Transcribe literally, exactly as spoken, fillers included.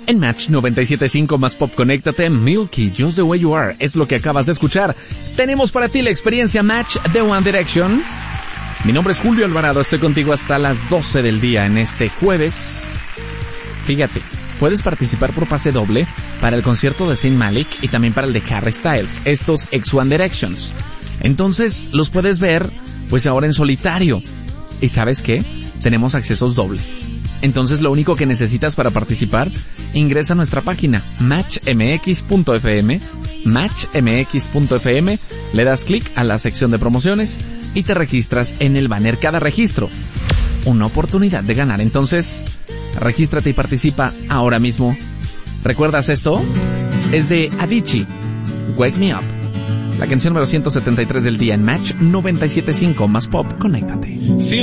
En Match noventa y siete punto cinco más Pop, conéctate. Milky, Just the Way You Are, es lo que acabas de escuchar. Tenemos para ti la experiencia Match de One Direction. Mi nombre es Julio Alvarado, estoy contigo hasta las doce del día en este jueves. Fíjate, puedes participar por pase doble para el concierto de Zayn Malik y también para el de Harry Styles, estos ex One Directions. Entonces los puedes ver pues ahora en solitario. ¿Y sabes qué? Tenemos accesos dobles. Entonces lo único que necesitas para participar, ingresa a nuestra página match m x punto f m, match m x punto f m, le das clic a la sección de promociones y te registras en el banner. Cada registro, una oportunidad de ganar. Entonces, regístrate y participa ahora mismo. ¿Recuerdas esto? Es de Avicii, Wake Me Up. La canción número ciento setenta y tres del día en Match noventa y siete punto cinco más Pop, conéctate.